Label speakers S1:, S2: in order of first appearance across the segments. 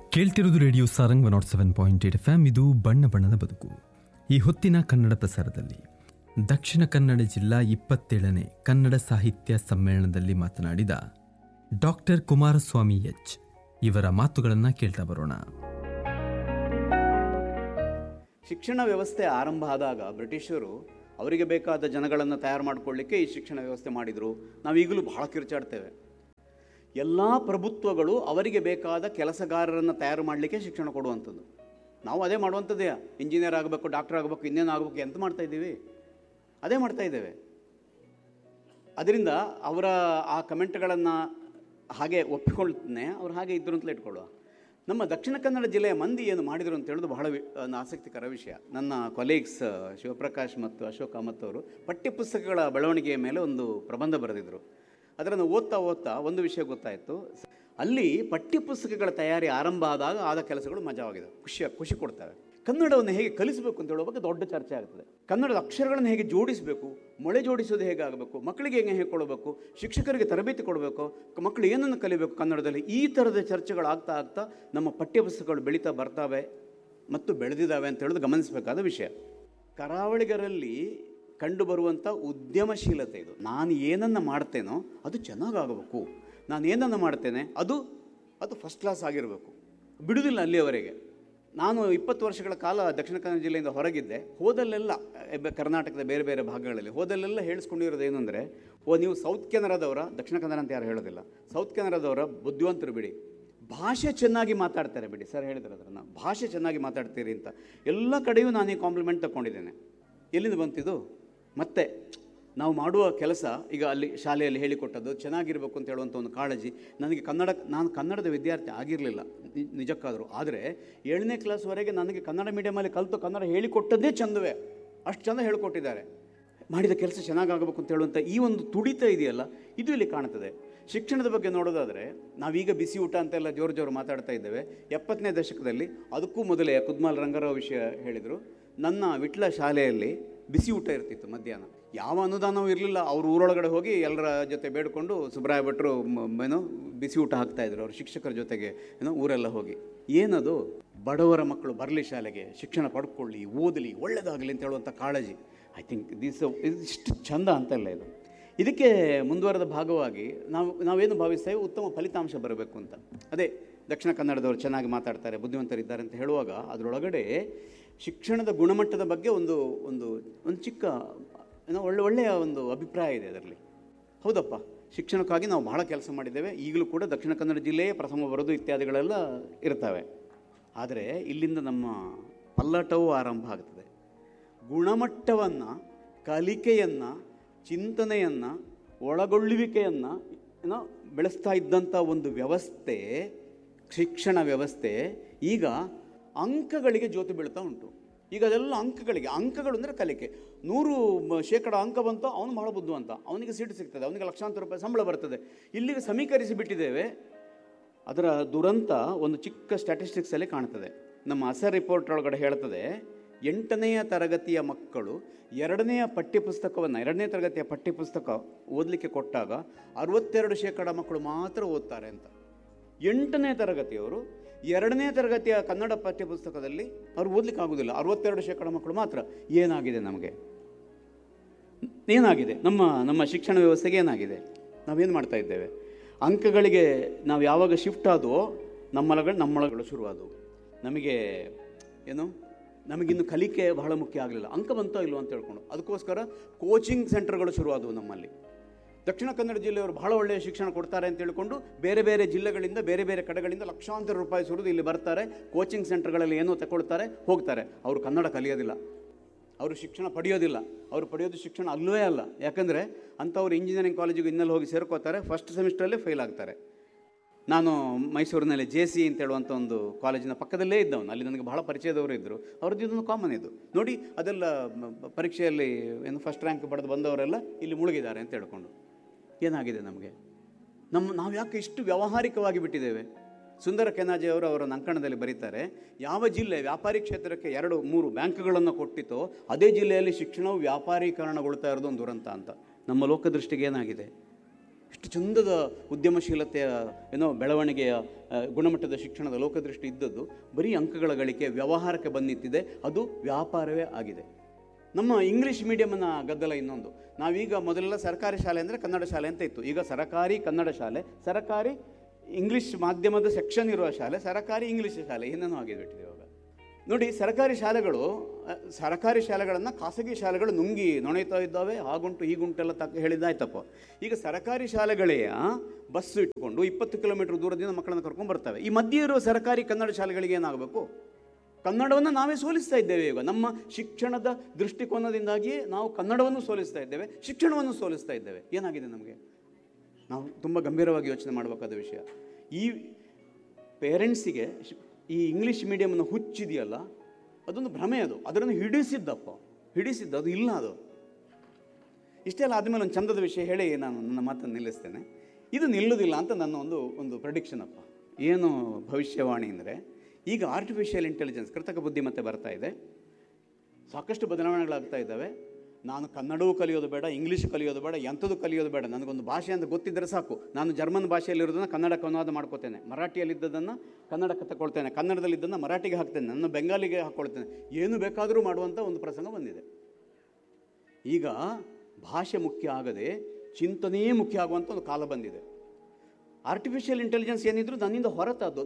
S1: ಕೇಳ್ತಿರೋದು radio Sarang 107.8 FM. ಇದು ಬಣ್ಣ ಬಣ್ಣದ ಬದುಕು. ಈ ಹೊತ್ತಿನ ಕನ್ನಡ ಪ್ರಸಾರದಲ್ಲಿ ದಕ್ಷಿಣ ಕನ್ನಡ ಜಿಲ್ಲಾ 27ನೇ ಕನ್ನಡ ಸಾಹಿತ್ಯ ಸಮ್ಮೇಳನದಲ್ಲಿ ಮಾತನಾಡಿದ ಡಾಕ್ಟರ್ ಕುಮಾರಸ್ವಾಮಿ ಎಚ್ ಇವರ ಮಾತುಗಳನ್ನು ಕೇಳ್ತಾ ಬರೋಣ.
S2: ಶಿಕ್ಷಣ ವ್ಯವಸ್ಥೆ ಆರಂಭ ಆದಾಗ ಬ್ರಿಟಿಷರು ಅವರಿಗೆ ಬೇಕಾದ ಜನಗಳನ್ನು ತಯಾರು ಮಾಡಿಕೊಳ್ಳಿಕ್ಕೆ ಈ ಶಿಕ್ಷಣ ವ್ಯವಸ್ಥೆ ಮಾಡಿದರು. ನಾವೀಗಲೂ ಬಹಳ ಕಿರ್ಚಾಡ್ತೇವೆ. ಎಲ್ಲ ಪ್ರಭುತ್ವಗಳು ಅವರಿಗೆ ಬೇಕಾದ ಕೆಲಸಗಾರರನ್ನು ತಯಾರು ಮಾಡಲಿಕ್ಕೆ ಶಿಕ್ಷಣ ಕೊಡುವಂಥದ್ದು. ನಾವು ಅದೇ ಮಾಡುವಂಥದ್ದೇ. ಇಂಜಿನಿಯರ್ ಆಗಬೇಕು, ಡಾಕ್ಟರ್ ಆಗಬೇಕು, ಇನ್ನೇನು ಆಗಬೇಕು, ಎಂತ ಮಾಡ್ತಾಯಿದ್ದೀವಿ? ಅದೇ ಮಾಡ್ತಾಯಿದ್ದೇವೆ. ಅದರಿಂದ ಅವರ ಆ ಕಮೆಂಟ್ಗಳನ್ನು ಹಾಗೆ ಒಪ್ಪಿಕೊಳ್ತೇನೆ. ಅವ್ರು ಹಾಗೆ ಇದ್ದರು ಅಂತಲೇ ಇಟ್ಕೊಳ್ಳುವ. ನಮ್ಮ ದಕ್ಷಿಣ ಕನ್ನಡ ಜಿಲ್ಲೆಯ ಮಂದಿ ಏನು ಮಾಡಿದರು ಅಂತ ಹೇಳೋದು ಬಹಳ ಒಂದು ಆಸಕ್ತಿಕರ ವಿಷಯ. ನನ್ನ ಕೊಲೀಗ್ಸ್ ಶಿವಪ್ರಕಾಶ್ ಮತ್ತು ಅಶೋಕ್ ಕಾಮತ್ ಅವರು ಪಠ್ಯಪುಸ್ತಕಗಳ ಬೆಳವಣಿಗೆಯ ಮೇಲೆ ಒಂದು ಪ್ರಬಂಧ ಬರೆದಿದ್ದರು. ಅದನ್ನು ಓದ್ತಾ ಒಂದು ವಿಷಯ ಗೊತ್ತಾಯಿತು. ಅಲ್ಲಿ ಪಠ್ಯಪುಸ್ತಕಗಳ ತಯಾರಿ ಆರಂಭ ಆದ ಕೆಲಸಗಳು ಮಜವಾಗಿದೆ, ಖುಷಿ ಕೊಡ್ತವೆ. ಕನ್ನಡವನ್ನು ಹೇಗೆ ಕಲಿಸಬೇಕು ಅಂತ ಹೇಳೋ ಬಗ್ಗೆ ದೊಡ್ಡ ಚರ್ಚೆ ಆಗ್ತದೆ. ಕನ್ನಡದ ಅಕ್ಷರಗಳನ್ನು ಹೇಗೆ ಜೋಡಿಸಬೇಕು, ಮೊಳೆ ಜೋಡಿಸೋದು ಹೇಗೆ ಆಗಬೇಕು, ಮಕ್ಕಳಿಗೆ ಹೇಗೆ ಹೇಳ್ಕೊಳ್ಬೇಕು, ಶಿಕ್ಷಕರಿಗೆ ತರಬೇತಿ ಕೊಡಬೇಕು, ಮಕ್ಕಳು ಏನನ್ನು ಕಲಿಬೇಕು ಕನ್ನಡದಲ್ಲಿ, ಈ ಥರದ ಚರ್ಚೆಗಳಾಗ್ತಾ ನಮ್ಮ ಪಠ್ಯಪುಸ್ತಕಗಳು ಬೆಳೀತಾ ಬರ್ತಾವೆ ಮತ್ತು ಬೆಳೆದಿದ್ದಾವೆ ಅಂತ ಹೇಳೋದು ಗಮನಿಸಬೇಕಾದ ವಿಷಯ. ಕರಾವಳಿಗರಲ್ಲಿ ಕಂಡುಬರುವಂಥ ಉದ್ಯಮಶೀಲತೆ ಇದು. ನಾನು ಏನನ್ನು ಮಾಡ್ತೇನೋ ಅದು ಚೆನ್ನಾಗಾಗಬೇಕು, ನಾನು ಏನನ್ನು ಮಾಡ್ತೇನೆ ಅದು ಫಸ್ಟ್ ಕ್ಲಾಸ್ ಆಗಿರಬೇಕು, ಬಿಡುವುದಿಲ್ಲ ಅಲ್ಲಿಯವರೆಗೆ. ನಾನು 20 ವರ್ಷಗಳ ಕಾಲ ದಕ್ಷಿಣ ಕನ್ನಡ ಜಿಲ್ಲೆಯಿಂದ ಹೊರಗಿದ್ದೆ. ಹೋದಲ್ಲೆಲ್ಲ ಕರ್ನಾಟಕದ ಬೇರೆ ಬೇರೆ ಭಾಗಗಳಲ್ಲಿ ಹೋದಲ್ಲೆಲ್ಲ ಹೇಳಿಸ್ಕೊಂಡಿರೋದು ಏನು ಅಂದರೆ, ನೀವು ಸೌತ್ ಕೆನರಾದವರ, ದಕ್ಷಿಣ ಕನ್ನಡ ಅಂತ ಯಾರು ಹೇಳೋದಿಲ್ಲ, ಸೌತ್ ಕೆನರಾದವರ ಬುದ್ಧಿವಂತರು ಬಿಡಿ, ಭಾಷೆ ಚೆನ್ನಾಗಿ ಮಾತಾಡ್ತಾರೆ ಬಿಡಿ. ಸರ್ ಹೇಳಿದ್ರು ಅದನ್ನು, ಭಾಷೆ ಚೆನ್ನಾಗಿ ಮಾತಾಡ್ತೀರಿ ಅಂತ. ಎಲ್ಲ ಕಡೆಯೂ ನಾನು ಈ ಕಾಂಪ್ಲಿಮೆಂಟ್ ತಗೊಂಡಿದ್ದೇನೆ. ಎಲ್ಲಿಂದ ಬಂತಿದ್ದು? ಮತ್ತೆ ನಾವು ಮಾಡುವ ಕೆಲಸ, ಈಗ ಅಲ್ಲಿ ಶಾಲೆಯಲ್ಲಿ ಹೇಳಿಕೊಟ್ಟದ್ದು ಚೆನ್ನಾಗಿರಬೇಕು ಅಂತ ಹೇಳುವಂಥ ಒಂದು ಕಾಳಜಿ ನನಗೆ. ನಾನು ಕನ್ನಡದ ವಿದ್ಯಾರ್ಥಿ ಆಗಿರಲಿಲ್ಲ ನಿಜಕ್ಕಾದರೂ, ಆದರೆ 7ನೇ ಕ್ಲಾಸ್ವರೆಗೆ ನನಗೆ ಕನ್ನಡ ಮೀಡಿಯಮಲ್ಲಿ ಕಲಿತು ಕನ್ನಡ ಹೇಳಿಕೊಟ್ಟದ್ದೇ ಚಂದವೇ, ಅಷ್ಟು ಚೆಂದ ಹೇಳಿಕೊಟ್ಟಿದ್ದಾರೆ. ಮಾಡಿದ ಕೆಲಸ ಚೆನ್ನಾಗಾಗಬೇಕು ಅಂತ ಹೇಳುವಂಥ ಈ ಒಂದು ತುಡಿತ ಇದೆಯಲ್ಲ, ಇದು ಇಲ್ಲಿ ಕಾಣ್ತದೆ. ಶಿಕ್ಷಣದ ಬಗ್ಗೆ ನೋಡೋದಾದರೆ ನಾವೀಗ ಬಿಸಿ ಊಟ ಅಂತೆಲ್ಲ ಜೋರು ಮಾತಾಡ್ತಾ ಇದ್ದೇವೆ. 70ನೇ ದಶಕದಲ್ಲಿ, ಅದಕ್ಕೂ ಮೊದಲೇ ಕುದ್ಮಾಲ್ ರಂಗರಾವ್ ವಿಷಯ ಹೇಳಿದರು. ನನ್ನ ವಿಟ್ಲ ಶಾಲೆಯಲ್ಲಿ ಬಿಸಿ ಊಟ ಇರ್ತಿತ್ತು ಮಧ್ಯಾಹ್ನ. ಯಾವ ಅನುದಾನವೂ ಇರಲಿಲ್ಲ. ಅವರು ಊರೊಳಗಡೆ ಹೋಗಿ ಎಲ್ಲರ ಜೊತೆ ಬೇಡಿಕೊಂಡು ಸುಬ್ರಾಯ ಭಟ್ರು ಬಿಸಿ ಊಟ ಹಾಕ್ತಾಯಿದ್ರು ಅವ್ರ ಶಿಕ್ಷಕರ ಜೊತೆಗೆ ಊರೆಲ್ಲ ಹೋಗಿ. ಏನದು? ಬಡವರ ಮಕ್ಕಳು ಬರಲಿ ಶಾಲೆಗೆ, ಶಿಕ್ಷಣ ಪಡ್ಕೊಳ್ಳಿ, ಓದಲಿ, ಒಳ್ಳೆಯದಾಗಲಿ ಅಂತ ಹೇಳುವಂಥ ಕಾಳಜಿ. ಐ ಥಿಂಕ್ ಇಷ್ಟು ಚಂದ ಅಂತಲ್ಲ ಇದು. ಇದಕ್ಕೆ ಮುಂದುವರೆದ ಭಾಗವಾಗಿ ನಾವೇನು ಭಾವಿಸ್ತೇವೆ, ಉತ್ತಮ ಫಲಿತಾಂಶ ಬರಬೇಕು ಅಂತ. ಅದೇ ದಕ್ಷಿಣ ಕನ್ನಡದವರು ಚೆನ್ನಾಗಿ ಮಾತಾಡ್ತಾರೆ, ಬುದ್ಧಿವಂತರಿದ್ದಾರೆ ಅಂತ ಹೇಳುವಾಗ ಅದರೊಳಗಡೆ ಶಿಕ್ಷಣದ ಗುಣಮಟ್ಟದ ಬಗ್ಗೆ ಒಂದು ಚಿಕ್ಕ ಒಳ್ಳೆಯ ಒಂದು ಅಭಿಪ್ರಾಯ ಇದೆ ಅದರಲ್ಲಿ. ಹೌದಪ್ಪ, ಶಿಕ್ಷಣಕ್ಕಾಗಿ ನಾವು ಬಹಳ ಕೆಲಸ ಮಾಡಿದ್ದೇವೆ. ಈಗಲೂ ಕೂಡ ದಕ್ಷಿಣ ಕನ್ನಡ ಜಿಲ್ಲೆಯೇ ಪ್ರಥಮ ಬರೋದು ಇತ್ಯಾದಿಗಳೆಲ್ಲ ಇರ್ತವೆ. ಆದರೆ ಇಲ್ಲಿಂದ ನಮ್ಮ ಪಲ್ಲಟವೂ ಆರಂಭ ಆಗ್ತದೆ. ಗುಣಮಟ್ಟವನ್ನು, ಕಲಿಕೆಯನ್ನು, ಚಿಂತನೆಯನ್ನು, ಒಳಗೊಳ್ಳುವಿಕೆಯನ್ನು ಬೆಳೆಸ್ತಾ ಇದ್ದಂಥ ಒಂದು ವ್ಯವಸ್ಥೆ, ಶಿಕ್ಷಣ ವ್ಯವಸ್ಥೆ ಈಗ ಅಂಕಗಳಿಗೆ ಜ್ಯೋತಿ ಬೀಳ್ತಾ ಉಂಟು. ಈಗ ಅದೆಲ್ಲ ಅಂಕಗಳು ಅಂದರೆ ಕಲಿಕೆ. 100% ಅಂಕ ಬಂತು, ಅವನು ಬಹಳ ಬುದ್ಧಿವಂತ, ಅವನಿಗೆ ಸೀಟು ಸಿಗ್ತದೆ, ಅವನಿಗೆ ಲಕ್ಷಾಂತರ ರೂಪಾಯಿ ಸಂಬಳ ಬರ್ತದೆ. ಇಲ್ಲಿಗೆ ಸಮೀಕರಿಸಿ ಬಿಟ್ಟಿದ್ದೇವೆ. ಅದರ ದುರಂತ ಒಂದು ಚಿಕ್ಕ ಸ್ಟ್ಯಾಟಿಸ್ಟಿಕ್ಸಲ್ಲಿ ಕಾಣ್ತದೆ. ನಮ್ಮ ಅಸರ್ ರಿಪೋರ್ಟ್ ಒಳಗಡೆ ಹೇಳ್ತದೆ, 8ನೇ ತರಗತಿಯ ಮಕ್ಕಳು 2ನೇ ತರಗತಿಯ ಪಠ್ಯಪುಸ್ತಕ ಓದಲಿಕ್ಕೆ ಕೊಟ್ಟಾಗ 62% ಮಕ್ಕಳು ಮಾತ್ರ ಓದ್ತಾರೆ ಅಂತ. 8ನೇ ತರಗತಿಯವರು 2ನೇ ತರಗತಿಯ ಕನ್ನಡ ಪಠ್ಯಪುಸ್ತಕದಲ್ಲಿ ಅವ್ರು ಓದಲಿಕ್ಕೆ ಆಗೋದಿಲ್ಲ, 62% ಮಕ್ಕಳು ಮಾತ್ರ. ಏನಾಗಿದೆ ನಮಗೆ? ಏನಾಗಿದೆ ನಮ್ಮ ಶಿಕ್ಷಣ ವ್ಯವಸ್ಥೆಗೆ? ಏನಾಗಿದೆ? ನಾವೇನು ಮಾಡ್ತಾ ಇದ್ದೇವೆ? ಅಂಕಗಳಿಗೆ ನಾವು ಯಾವಾಗ ಶಿಫ್ಟ್ ಆದವೋ ನಮ್ಮೊಳಗಳು ಶುರುವಾದವು. ನಮಗಿನ್ನು ಕಲಿಕೆ ಬಹಳ ಮುಖ್ಯ ಆಗಲಿಲ್ಲ. ಅಂಕ ಬಂತೋ ಇಲ್ವೋ ಅಂತ ಹೇಳ್ಕೊಂಡು ಅದಕ್ಕೋಸ್ಕರ ಕೋಚಿಂಗ್ ಸೆಂಟರ್ಗಳು ಶುರುವಾದವು ನಮ್ಮಲ್ಲಿ. ದಕ್ಷಿಣ ಕನ್ನಡ ಜಿಲ್ಲೆಯವರು ಬಹಳ ಒಳ್ಳೆಯ ಶಿಕ್ಷಣ ಕೊಡ್ತಾರೆ ಅಂತ ಹೇಳ್ಕೊಂಡು ಬೇರೆ ಬೇರೆ ಜಿಲ್ಲೆಗಳಿಂದ, ಬೇರೆ ಬೇರೆ ಕಡೆಗಳಿಂದ ಲಕ್ಷಾಂತರ ರೂಪಾಯಿ ಸುರಿದು ಇಲ್ಲಿ ಬರ್ತಾರೆ. ಕೋಚಿಂಗ್ ಸೆಂಟರ್ಗಳಲ್ಲಿ ಏನೋ ತಗೊಳ್ತಾರೆ, ಹೋಗ್ತಾರೆ. ಅವರು ಕನ್ನಡ ಕಲಿಯೋದಿಲ್ಲ, ಅವರು ಶಿಕ್ಷಣ ಪಡೆಯೋದಿಲ್ಲ. ಅವರು ಪಡೆಯೋದು ಶಿಕ್ಷಣ ಅಲ್ಲವೇ ಅಲ್ಲ. ಯಾಕಂದರೆ ಅಂಥವ್ರು ಇಂಜಿನಿಯರಿಂಗ್ ಕಾಲೇಜಿಗೆ ಇನ್ನಲ್ಲಿ ಹೋಗಿ ಸೇರ್ಕೋತಾರೆ, ಫಸ್ಟ್ ಸೆಮಿಸ್ಟ್ರಲ್ಲೇ ಫೇಲ್ ಆಗ್ತಾರೆ. ನಾನು ಮೈಸೂರಿನಲ್ಲಿ JC ಅಂತ ಹೇಳುವಂಥ ಒಂದು ಕಾಲೇಜಿನ ಪಕ್ಕದಲ್ಲೇ ಇದ್ದವನು. ಅಲ್ಲಿ ನನಗೆ ಬಹಳ ಪರಿಚಯದವರು ಇದ್ದರು. ಅವ್ರದ್ದು ಇದೊಂದು ಕಾಮನ್ ಇದು ನೋಡಿ. ಅದೆಲ್ಲ ಪರೀಕ್ಷೆಯಲ್ಲಿ ಫಸ್ಟ್ ರ್ಯಾಂಕ್ ಪಡೆದು ಬಂದವರೆಲ್ಲ ಇಲ್ಲಿ ಮುಳುಗಿದ್ದಾರೆ ಅಂತ ಹೇಳ್ಕೊಂಡು. ಏನಾಗಿದೆ ನಮಗೆ? ನಾವು ಯಾಕೆ ಇಷ್ಟು ವ್ಯಾವಹಾರಿಕವಾಗಿ ಬಿಟ್ಟಿದ್ದೇವೆ? ಸುಂದರ ಕೆನಾಜಿ ಅವರು ಅವರ ಅಂಕಣದಲ್ಲಿ ಬರೀತಾರೆ, ಯಾವ ಜಿಲ್ಲೆ ವ್ಯಾಪಾರಿ ಕ್ಷೇತ್ರಕ್ಕೆ 2-3 ಬ್ಯಾಂಕ್ಗಳನ್ನು ಕೊಟ್ಟಿತೋ ಅದೇ ಜಿಲ್ಲೆಯಲ್ಲಿ ಶಿಕ್ಷಣವು ವ್ಯಾಪಾರೀಕರಣಗೊಳ್ತಾ ಇರೋದು ಒಂದು ದುರಂತ ಅಂತ. ನಮ್ಮ ಲೋಕದೃಷ್ಟಿಗೆ ಏನಾಗಿದೆ? ಇಷ್ಟು ಚಂದದ ಉದ್ಯಮಶೀಲತೆಯ ಬೆಳವಣಿಗೆಯ ಗುಣಮಟ್ಟದ ಶಿಕ್ಷಣದ ಲೋಕದೃಷ್ಟಿ ಇದ್ದದ್ದು ಬರೀ ಅಂಕಗಳ ಗಳಿಕೆ ವ್ಯವಹಾರಕ್ಕೆ ಬಂದು ನಿಂತಿದೆ. ಅದು ವ್ಯಾಪಾರವೇ ಆಗಿದೆ. ನಮ್ಮ ಇಂಗ್ಲೀಷ್ ಮೀಡಿಯಮ್ನ ಗದ್ದಲ ಇನ್ನೊಂದು. ನಾವೀಗ ಮೊದಲೆಲ್ಲ ಸರ್ಕಾರಿ ಶಾಲೆ ಅಂದರೆ ಕನ್ನಡ ಶಾಲೆ ಅಂತ ಇತ್ತು. ಈಗ ಸರಕಾರಿ ಕನ್ನಡ ಶಾಲೆ, ಸರಕಾರಿ ಇಂಗ್ಲೀಷ್ ಮಾಧ್ಯಮದ ಸೆಕ್ಷನ್ ಇರುವ ಶಾಲೆ, ಸರಕಾರಿ ಇಂಗ್ಲೀಷ್ ಶಾಲೆ ಏನೇನೋ ಆಗಿಬಿಟ್ಟಿದೆ ಇವಾಗ. ನೋಡಿ, ಸರ್ಕಾರಿ ಶಾಲೆಗಳನ್ನು ಖಾಸಗಿ ಶಾಲೆಗಳು ನುಂಗಿ ನೊಣೆಯುತ್ತಾ ಇದ್ದಾವೆ. ಹಾಗುಂಟು ಹೀಗುಂಟೆಲ್ಲ ಹೇಳಿದ್ದಾಯ್ತಪ್ಪ. ಈಗ ಸರ್ಕಾರಿ ಶಾಲೆಗಳೇ ಬಸ್ ಇಟ್ಕೊಂಡು 20 ಕಿಲೋಮೀಟರ್ ದೂರದಿಂದ ಮಕ್ಕಳನ್ನು ಕರ್ಕೊಂಡು ಬರ್ತವೆ. ಈ ಮಧ್ಯೆ ಇರುವ ಸರ್ಕಾರಿ ಕನ್ನಡ ಶಾಲೆಗಳಿಗೆ ಏನಾಗಬೇಕು? ಕನ್ನಡವನ್ನು ನಾವೇ ಸೋಲಿಸ್ತಾ ಇದ್ದೇವೆ. ಈಗ ನಮ್ಮ ಶಿಕ್ಷಣದ ದೃಷ್ಟಿಕೋನದಿಂದಾಗಿಯೇ ನಾವು ಕನ್ನಡವನ್ನು ಸೋಲಿಸ್ತಾ ಇದ್ದೇವೆ, ಶಿಕ್ಷಣವನ್ನು ಸೋಲಿಸ್ತಾ ಇದ್ದೇವೆ. ಏನಾಗಿದೆ ನಮಗೆ? ನಾವು ತುಂಬ ಗಂಭೀರವಾಗಿ ಯೋಚನೆ ಮಾಡಬೇಕಾದ ವಿಷಯ. ಈ ಪೇರೆಂಟ್ಸಿಗೆ ಈ ಇಂಗ್ಲೀಷ್ ಮೀಡಿಯಮನ್ನು ಹುಚ್ಚಿದೆಯಲ್ಲ, ಅದೊಂದು ಭ್ರಮೆ. ಅದನ್ನು ಹಿಡಿಸಿದ್ದ ಅದು ಇಲ್ಲ. ಅದು ಇಷ್ಟೆಲ್ಲ ಆದಮೇಲೆ ಒಂದು ಚಂದದ ವಿಷಯ ಹೇಳಿ ನಾನು ನನ್ನ ಮಾತನ್ನು ನಿಲ್ಲಿಸ್ತೇನೆ. ಇದು ನಿಲ್ಲುವುದಿಲ್ಲ ಅಂತ ನನ್ನ ಒಂದು ಪ್ರೆಡಿಕ್ಷನ್ ಅಪ್ಪ. ಏನು ಭವಿಷ್ಯವಾಣಿ ಅಂದರೆ, ಈಗ ಆರ್ಟಿಫಿಷಿಯಲ್ ಇಂಟೆಲಿಜೆನ್ಸ್, ಕೃತಕ ಬುದ್ಧಿಮತ್ತೆ ಬರ್ತಾ ಇದೆ, ಸಾಕಷ್ಟು ಬದಲಾವಣೆಗಳಾಗ್ತಾ ಇದ್ದಾವೆ. ನಾನು ಕನ್ನಡವೂ ಕಲಿಯೋದು ಬೇಡ, ಇಂಗ್ಲೀಷ್ ಕಲಿಯೋದು ಬೇಡ, ಎಂಥದ್ದು ಕಲಿಯೋದು ಬೇಡ, ನನಗೊಂದು ಭಾಷೆ ಅಂತ ಗೊತ್ತಿದ್ದರೆ ಸಾಕು. ನಾನು ಜರ್ಮನ್ ಭಾಷೆಯಲ್ಲಿರೋದನ್ನು ಕನ್ನಡಕ್ಕೆ ಅನುವಾದ ಮಾಡ್ಕೋತೇನೆ, ಮರಾಠಿಯಲ್ಲಿದ್ದದನ್ನು ಕನ್ನಡಕ್ಕೆ ತಗೊಳ್ತೇನೆ, ಕನ್ನಡದಲ್ಲಿದ್ದನ್ನು ಮರಾಠಿಗೆ ಹಾಕ್ತೇನೆ, ನನ್ನ ಬೆಂಗಾಲಿಗೆ ಹಾಕ್ಕೊಳ್ತೇನೆ, ಏನು ಬೇಕಾದರೂ ಮಾಡುವಂಥ ಒಂದು ಪ್ರಸಂಗ ಬಂದಿದೆ. ಈಗ ಭಾಷೆ ಮುಖ್ಯ ಆಗದೆ ಚಿಂತನೆಯೇ ಮುಖ್ಯ ಆಗುವಂಥ ಒಂದು ಕಾಲ ಬಂದಿದೆ. ಆರ್ಟಿಫಿಷಿಯಲ್ ಇಂಟೆಲಿಜೆನ್ಸ್ ಏನಿದ್ರು ನನ್ನಿಂದ ಹೊರತಾದ್ದು.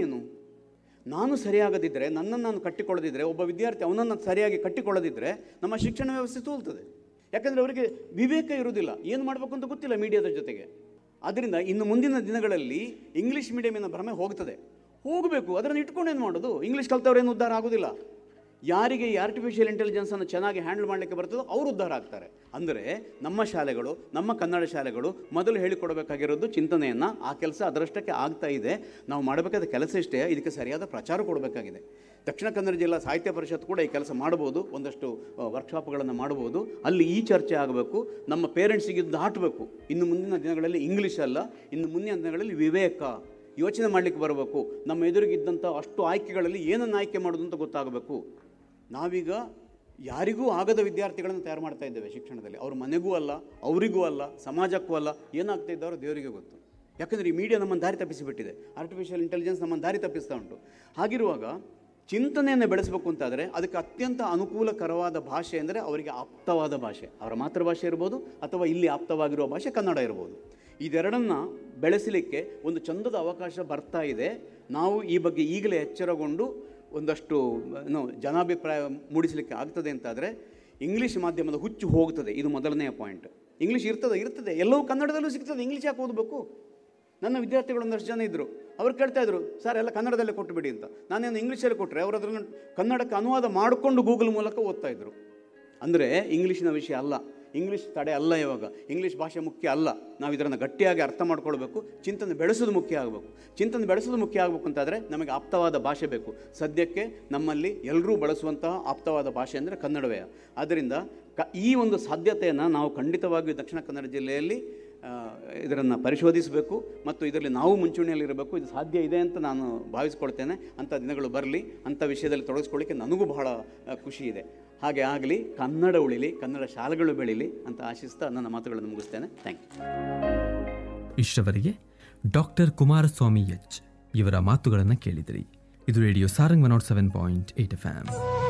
S2: ನಾನು ಸರಿಯಾಗದಿದ್ದರೆ, ನನ್ನನ್ನು ನಾನು ಕಟ್ಟಿಕೊಳ್ಳದಿದ್ದರೆ, ಒಬ್ಬ ವಿದ್ಯಾರ್ಥಿ ಅವನನ್ನು ಸರಿಯಾಗಿ ಕಟ್ಟಿಕೊಳ್ಳದಿದ್ದರೆ ನಮ್ಮ ಶಿಕ್ಷಣ ವ್ಯವಸ್ಥೆ ತೋಲ್ತದೆ. ಯಾಕಂದರೆ ಅವರಿಗೆ ವಿವೇಕ ಇರುವುದಿಲ್ಲ, ಏನು ಮಾಡಬೇಕು ಅಂತ ಗೊತ್ತಿಲ್ಲ ಮೀಡಿಯಾದ ಜೊತೆಗೆ. ಆದ್ದರಿಂದ ಇನ್ನು ಮುಂದಿನ ದಿನಗಳಲ್ಲಿ ಇಂಗ್ಲೀಷ್ ಮೀಡಿಯಮಿನ ಭ್ರಮೆ ಹೋಗಬೇಕು. ಅದನ್ನು ಇಟ್ಕೊಂಡು ಏನು ಮಾಡೋದು? ಇಂಗ್ಲೀಷ್ ಕಲ್ತವ್ರೇನು ಉದ್ಧಾರ ಆಗೋದಿಲ್ಲ. ಯಾರಿಗೆ ಈ ಆರ್ಟಿಫಿಷಿಯಲ್ ಇಂಟೆಲಿಜೆನ್ಸನ್ನು ಚೆನ್ನಾಗಿ ಹ್ಯಾಂಡಲ್ ಮಾಡಲಿಕ್ಕೆ ಬರ್ತದೋ ಅವರು ಉದ್ಧಾರ ಆಗ್ತಾರೆ. ಅಂದರೆ ನಮ್ಮ ಶಾಲೆಗಳು, ನಮ್ಮ ಕನ್ನಡ ಶಾಲೆಗಳು ಮೊದಲು ಹೇಳಿಕೊಡಬೇಕಾಗಿರೋದು ಚಿಂತನೆಯನ್ನು. ಆ ಕೆಲಸ ಅದರಷ್ಟಕ್ಕೆ ಆಗ್ತಾ ಇದೆ. ನಾವು ಮಾಡಬೇಕಾದ ಕೆಲಸ ಇಷ್ಟೇ, ಇದಕ್ಕೆ ಸರಿಯಾದ ಪ್ರಚಾರ ಕೊಡಬೇಕಾಗಿದೆ. ದಕ್ಷಿಣ ಕನ್ನಡ ಜಿಲ್ಲಾ ಸಾಹಿತ್ಯ ಪರಿಷತ್ ಕೂಡ ಈ ಕೆಲಸ ಮಾಡ್ಬೋದು, ಒಂದಷ್ಟು ವರ್ಕ್ಶಾಪ್ಗಳನ್ನು ಮಾಡ್ಬೋದು. ಅಲ್ಲಿ ಈ ಚರ್ಚೆ ಆಗಬೇಕು, ನಮ್ಮ ಪೇರೆಂಟ್ಸಿಗೆ ದಾಟಬೇಕು. ಇನ್ನು ಮುಂದಿನ ದಿನಗಳಲ್ಲಿ ಇಂಗ್ಲೀಷ್ ಅಲ್ಲ, ಇನ್ನು ಮುಂದಿನ ದಿನಗಳಲ್ಲಿ ವಿವೇಕ, ಯೋಚನೆ ಮಾಡಲಿಕ್ಕೆ ಬರಬೇಕು. ನಮ್ಮ ಎದುರಿಗಿದ್ದಂಥ ಅಷ್ಟು ಆಯ್ಕೆಗಳಲ್ಲಿ ಏನನ್ನು ಆಯ್ಕೆ ಮಾಡೋದು ಅಂತ ಗೊತ್ತಾಗಬೇಕು. ನಾವೀಗ ಯಾರಿಗೂ ಆಗದ ವಿದ್ಯಾರ್ಥಿಗಳನ್ನು ತಯಾರು ಮಾಡ್ತಾ ಇದ್ದೇವೆ ಶಿಕ್ಷಣದಲ್ಲಿ. ಅವ್ರ ಮನೆಗೂ ಅಲ್ಲ, ಅವರಿಗೂ ಅಲ್ಲ, ಸಮಾಜಕ್ಕೂ ಅಲ್ಲ. ಏನಾಗ್ತಾ ಇದ್ದಾರೋ ದೇವರಿಗೆ ಗೊತ್ತು. ಯಾಕಂದರೆ ಈ ಮೀಡಿಯಾ ನಮ್ಮನ್ನು ದಾರಿ ತಪ್ಪಿಸಿಬಿಟ್ಟಿದೆ. ಆರ್ಟಿಫಿಷಿಯಲ್ ಇಂಟೆಲಿಜೆನ್ಸ್ ನಮ್ಮನ್ನು ದಾರಿ ತಪ್ಪಿಸ್ತಾ ಉಂಟು. ಹಾಗಿರುವಾಗ ಚಿಂತನೆಯನ್ನು ಬೆಳೆಸಬೇಕು ಅಂತಾದರೆ ಅದಕ್ಕೆ ಅತ್ಯಂತ ಅನುಕೂಲಕರವಾದ ಭಾಷೆ ಅಂದರೆ ಅವರಿಗೆ ಆಪ್ತವಾದ ಭಾಷೆ, ಅವರ ಮಾತೃಭಾಷೆ ಇರ್ಬೋದು ಅಥವಾ ಇಲ್ಲಿ ಆಪ್ತವಾಗಿರುವ ಭಾಷೆ ಕನ್ನಡ ಇರ್ಬೋದು. ಇದೆರಡನ್ನು ಬೆಳೆಸಲಿಕ್ಕೆ ಒಂದು ಚಂದದ ಅವಕಾಶ ಬರ್ತಾ ಇದೆ. ನಾವು ಈ ಬಗ್ಗೆ ಈಗಲೇ ಎಚ್ಚರಗೊಂಡು ಒಂದಷ್ಟು ಜನಾಭಿಪ್ರಾಯ ಮೂಡಿಸಲಿಕ್ಕೆ ಆಗ್ತದೆ ಅಂತಾದರೆ ಇಂಗ್ಲೀಷ್ ಮಾಧ್ಯಮದ ಹುಚ್ಚು ಹೋಗ್ತದೆ. ಇದು ಮೊದಲನೆಯ ಪಾಯಿಂಟ್. ಇಂಗ್ಲೀಷ್ ಇರ್ತದೆ, ಎಲ್ಲವೂ ಕನ್ನಡದಲ್ಲೂ ಸಿಗ್ತದೆ, ಇಂಗ್ಲೀಷ್ ಯಾಕೆ ಓದಬೇಕು? ನನ್ನ ವಿದ್ಯಾರ್ಥಿಗಳು ಒಂದಷ್ಟು ಜನ ಇದ್ದರು, ಅವ್ರು ಕೇಳ್ತಾಯಿದ್ರು, ಸರ್ ಎಲ್ಲ ಕನ್ನಡದಲ್ಲೇ ಕೊಟ್ಟುಬಿಡಿ ಅಂತ. ನಾನೇನು ಇಂಗ್ಲೀಷಲ್ಲಿ ಕೊಟ್ಟರೆ ಅವರು ಅದನ್ನು ಕನ್ನಡಕ್ಕೆ ಅನುವಾದ ಮಾಡಿಕೊಂಡು ಗೂಗಲ್ ಮೂಲಕ ಓದ್ತಾಯಿದ್ರು. ಅಂದರೆ ಇಂಗ್ಲೀಷಿನ ವಿಷಯ ಅಲ್ಲ, ಇಂಗ್ಲೀಷ್ ತಡೆ ಅಲ್ಲ. ಇವಾಗ ಇಂಗ್ಲೀಷ್ ಭಾಷೆ ಮುಖ್ಯ ಅಲ್ಲ. ನಾವು ಇದನ್ನು ಗಟ್ಟಿಯಾಗಿ ಅರ್ಥ ಮಾಡ್ಕೊಳ್ಬೇಕು. ಚಿಂತನೆ ಬೆಳೆಸೋದು ಮುಖ್ಯ ಆಗಬೇಕು. ಚಿಂತನೆ ಬೆಳೆಸೋದು ಮುಖ್ಯ ಆಗಬೇಕು ಅಂತಾದರೆ ನಮಗೆ ಆಪ್ತವಾದ ಭಾಷೆ ಬೇಕು. ಸದ್ಯಕ್ಕೆ ನಮ್ಮಲ್ಲಿ ಎಲ್ಲರೂ ಬಳಸುವಂತಹ ಆಪ್ತವಾದ ಭಾಷೆ ಅಂದರೆ ಕನ್ನಡವೇ. ಆದ್ದರಿಂದ ಈ ಒಂದು ಸಾಧ್ಯತೆಯನ್ನು ನಾವು ಖಂಡಿತವಾಗಿಯೂ ದಕ್ಷಿಣ ಕನ್ನಡ ಜಿಲ್ಲೆಯಲ್ಲಿ ಇದನ್ನು ಪರಿಶೋಧಿಸಬೇಕು ಮತ್ತು ಇದರಲ್ಲಿ ನಾವು ಮುಂಚೂಣಿಯಲ್ಲಿರಬೇಕು. ಇದು ಸಾಧ್ಯ ಇದೆ ಅಂತ ನಾನು ಭಾವಿಸ್ಕೊಳ್ತೇನೆ. ಅಂಥ ದಿನಗಳು ಬರಲಿ. ಅಂಥ ವಿಷಯದಲ್ಲಿ ತೊಡಗಿಸ್ಕೊಳ್ಳಿಕ್ಕೆ ನನಗೂ ಬಹಳ ಖುಷಿ ಇದೆ. ಹಾಗೆ ಆಗಲಿ, ಕನ್ನಡ ಉಳಿಲಿ, ಕನ್ನಡ ಶಾಲೆಗಳು ಬೆಳೀಲಿ ಅಂತ ಆಶಿಸ್ತಾ ನನ್ನ ಮಾತುಗಳನ್ನು ಮುಗಿಸ್ತೇನೆ. Thank you.
S1: ಇಷ್ಟವರೆಗೆ doctor Kumaraswamy H ಇವರ ಮಾತುಗಳನ್ನು ಕೇಳಿದಿರಿ. ಇದು ರೇಡಿಯೋ ಸಾರಂಗ್ 107.8 FM.